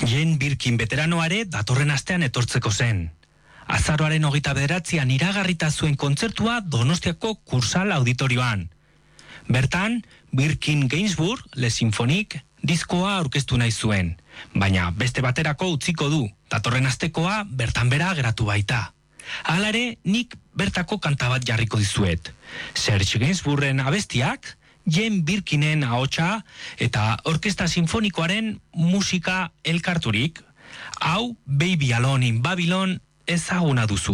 Jane Birkin veteranoare datorren astean etortzeko zen. Azaroaren 29an iragarrita zuen kontzertua Donostiako Kursal auditorioan. Bertan, Birkin Gainsbourg, Le Symphonique, diskoa aurkeztu nahi zuen, baina beste baterako utziko du, datorren astekoa bertan bera geratu baita. Hala ere, nik bertako kanta bat jarriko dizuet. Serge Gainsbourgen abestiak, Jane Birkinen ahotsa eta orkesta sinfonikoaren musika elkarturik. Hau, Baby Alone in Babylon ezaguna duzu.